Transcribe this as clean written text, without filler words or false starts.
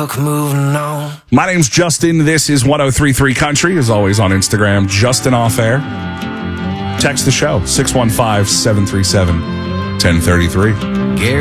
fuck moving on. My name's Justin. This is 103.3 Country, as always on Instagram, Justin Off Air. Text the show, 615-737-1033. Gary